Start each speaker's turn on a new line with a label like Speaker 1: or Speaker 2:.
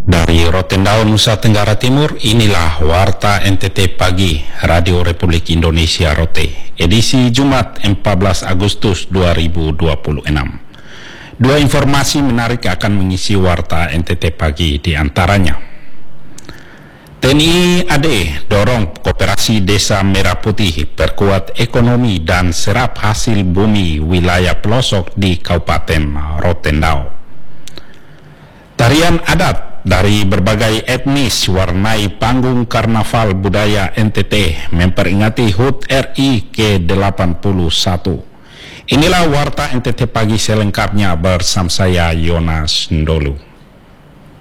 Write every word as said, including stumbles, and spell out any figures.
Speaker 1: Dari Rotendao, Nusa Tenggara Timur, inilah Warta N T T Pagi, Radio Republik Indonesia Rote, edisi Jumat empat belas Agustus dua ribu dua puluh enam. Dua informasi menarik akan mengisi Warta N T T Pagi, di antaranya T N I A D dorong Koperasi Desa Merah Putih perkuat ekonomi dan serap hasil bumi wilayah pelosok di Kabupaten Rotendao. Tarian adat dari berbagai etnis warnai panggung karnaval budaya N T T memperingati H U T R I ke delapan puluh satu. Inilah Warta N T T Pagi selengkapnya bersama saya Yonas Ndolu.